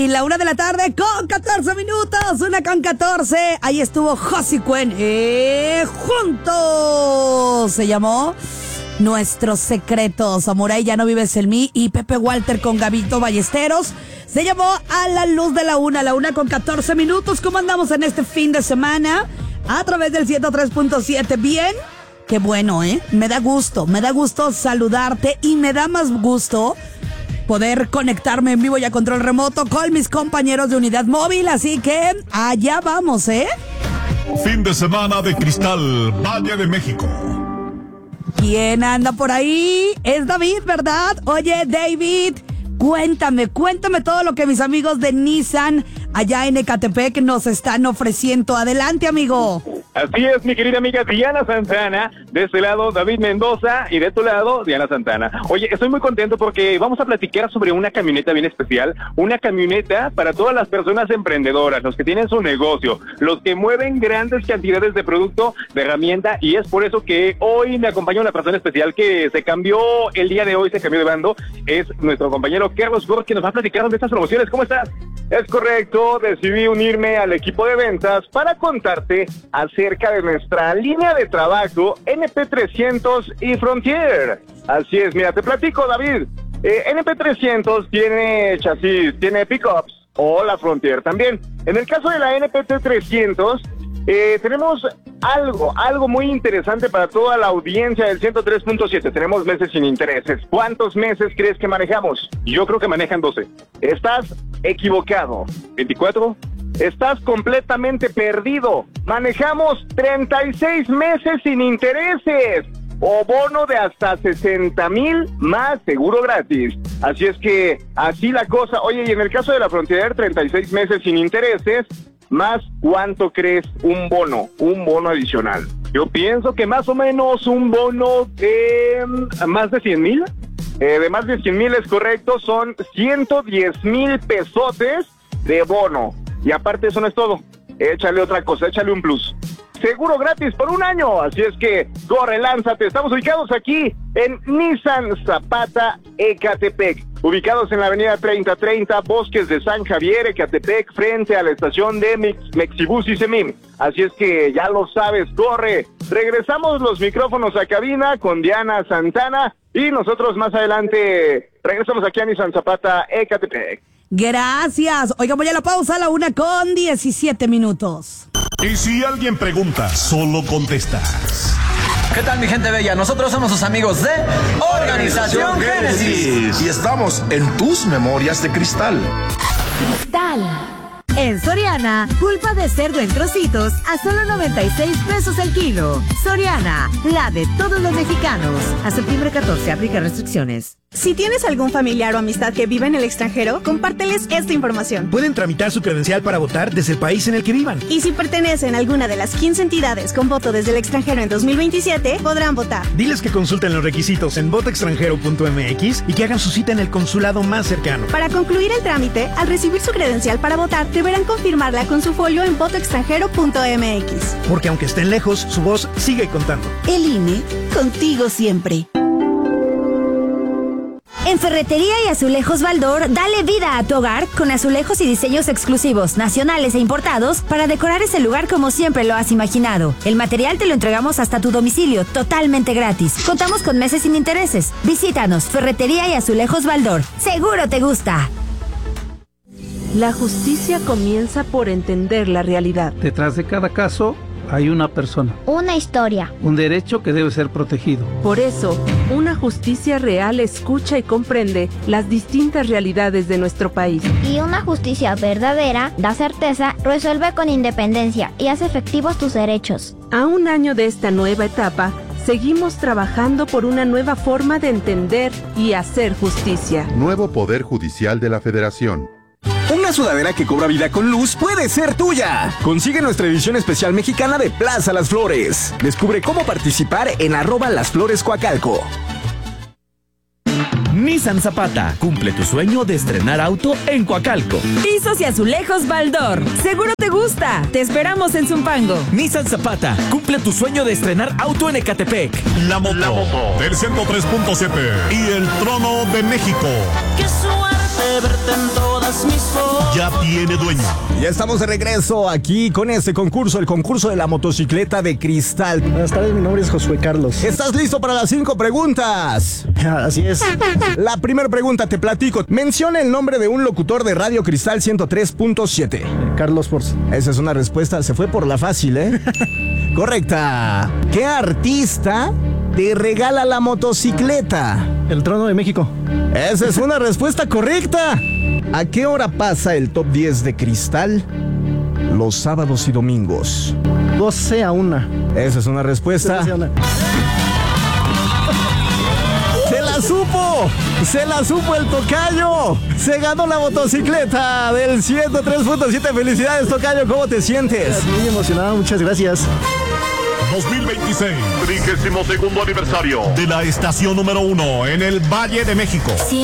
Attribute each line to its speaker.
Speaker 1: Y la 1 de la tarde con 14 minutos, 1:14. Ahí estuvo Josie Cuen. Juntos se llamó Nuestros Secretos. Amor, ya no vives en mí. Y Pepe Walter con Gabito Ballesteros. Se llamó A la Luz de la 1. La 1:14 minutos. ¿Cómo andamos en este fin de semana? A través del 103.7. ¿Bien? Qué bueno, ¿eh? Me da gusto saludarte y me da más gusto poder conectarme en vivo y a control remoto con mis compañeros de Unidad Móvil, así que allá vamos, ¿eh?
Speaker 2: Fin de semana de Cristal, Valle de México.
Speaker 1: ¿Quién anda por ahí? Es David, ¿verdad? Oye, David, cuéntame todo lo que mis amigos de Nissan allá en Ecatepec nos están ofreciendo. Adelante, amigo.
Speaker 3: Así es, mi querida amiga Diana Santana. De este lado, David Mendoza. Y de tu lado, Diana Santana. Oye, estoy muy contento porque vamos a platicar sobre una camioneta bien especial. Una camioneta para todas las personas emprendedoras, los que tienen su negocio, los que mueven grandes cantidades de producto, de herramienta. Y es por eso que hoy me acompaña una persona especial que se cambió el día de hoy, se cambió de bando. Es nuestro compañero Carlos Gómez, que nos va a platicar de estas promociones. ¿Cómo estás? Es correcto, decidí unirme al equipo de ventas para contarte acerca de nuestra línea de trabajo NP300 y Frontier. Así es, mira, te platico, David. NP300 tiene chasis, tiene pickups, o la Frontier también. En el caso de la NP300, tenemos algo muy interesante para toda la audiencia del 103.7. Tenemos meses sin intereses. ¿Cuántos meses crees que manejamos? Yo creo que manejan 12. Estás equivocado. ¿24? Estás completamente perdido. Manejamos 36 meses sin intereses. O bono de hasta 60,000 más seguro gratis. Así es que, así la cosa. Oye, y en el caso de la Frontier, 36 meses sin intereses. Más, ¿cuánto crees? Un bono adicional. Yo pienso que más o menos un bono de más de 100,000. De más de 100,000 es correcto, son 110,000 pesotes de bono. Y aparte eso no es todo. Échale otra cosa, échale un plus. Seguro gratis por un año. Así es que corre, lánzate. Estamos ubicados aquí en Nissan Zapata, Ecatepec. Ubicados en la avenida 3030, Bosques de San Javier, Ecatepec, frente a la estación de Mexibus y Semim. Así es que ya lo sabes, corre. Regresamos los micrófonos a cabina con Diana Santana y nosotros más adelante regresamos aquí a Nissan Zapata, Ecatepec.
Speaker 1: Gracias. Oigan, voy a la pausa, a la 1:17 minutos.
Speaker 2: Y si alguien pregunta, solo contestas.
Speaker 4: ¿Qué tal, mi gente bella? Nosotros somos sus amigos de Organización Génesis.
Speaker 5: Y estamos en tus memorias de cristal.
Speaker 6: Cristal. En Soriana, pulpa de cerdo en trocitos a solo 96 pesos el kilo. Soriana, la de todos los mexicanos. A septiembre 14, aplica restricciones.
Speaker 7: Si tienes algún familiar o amistad que vive en el extranjero, compárteles esta información.
Speaker 8: Pueden tramitar su credencial para votar desde el país en el que vivan.
Speaker 7: Y si pertenecen a alguna de las 15 entidades con voto desde el extranjero en 2027, podrán votar.
Speaker 8: Diles que consulten los requisitos en votoextranjero.mx y que hagan su cita en el consulado más cercano.
Speaker 7: Para concluir el trámite, al recibir su credencial para votar, deberán confirmarla con su folio en votoextranjero.mx.
Speaker 8: Porque aunque estén lejos, su voz sigue contando.
Speaker 6: El INE, contigo siempre. En Ferretería y Azulejos Baldor, dale vida a tu hogar con azulejos y diseños exclusivos, nacionales e importados para decorar ese lugar como siempre lo has imaginado. El material te lo entregamos hasta tu domicilio, totalmente gratis. Contamos con meses sin intereses. Visítanos, Ferretería y Azulejos Baldor. Seguro te gusta.
Speaker 9: La justicia comienza por entender la realidad.
Speaker 10: Detrás de cada caso hay una persona.
Speaker 11: Una historia.
Speaker 10: Un derecho que debe ser protegido.
Speaker 9: Por eso, una justicia real escucha y comprende las distintas realidades de nuestro país.
Speaker 11: Y una justicia verdadera da certeza, resuelve con independencia y hace efectivos tus derechos.
Speaker 9: A un año de esta nueva etapa, seguimos trabajando por una nueva forma de entender y hacer justicia.
Speaker 12: Nuevo Poder Judicial de la Federación.
Speaker 13: Una sudadera que cobra vida con luz puede ser tuya. Consigue nuestra edición especial mexicana de Plaza Las Flores. Descubre cómo participar en @LasFloresCoacalco.
Speaker 14: Nissan Zapata, cumple tu sueño de estrenar auto en Coacalco.
Speaker 6: Pisos y azulejos Baldor. Seguro te gusta. Te esperamos en Zumpango.
Speaker 14: Nissan Zapata, cumple tu sueño de estrenar auto en Ecatepec.
Speaker 2: La moto del 103.7 y el trono de México.
Speaker 15: Qué suerte verte en todas
Speaker 2: ya tiene dueño.
Speaker 13: Ya estamos de regreso aquí con este concurso, el concurso de la motocicleta de cristal.
Speaker 15: Buenas tardes, mi nombre es Josué Carlos.
Speaker 13: ¿Estás listo para las 5 preguntas?
Speaker 15: Así es.
Speaker 13: La primera pregunta, te platico. Menciona el nombre de un locutor de Radio Cristal 103.7.
Speaker 15: Carlos Force.
Speaker 13: Esa es una respuesta, se fue por la fácil, ¿eh? Correcta. ¿Qué artista te regala la motocicleta?
Speaker 15: El Trono de México.
Speaker 13: Esa es una respuesta correcta. ¿A qué hora pasa el top 10 de Cristal los sábados y domingos?
Speaker 15: 12:01.
Speaker 13: Esa es una respuesta.
Speaker 15: 12:01.
Speaker 13: ¡Se la supo el tocayo! ¡Se ganó la motocicleta del 103.7! ¡Felicidades, tocayo! ¿Cómo te sientes?
Speaker 15: Muy emocionado, muchas gracias.
Speaker 2: 2026, 32º aniversario de la estación número 1 en el Valle de México.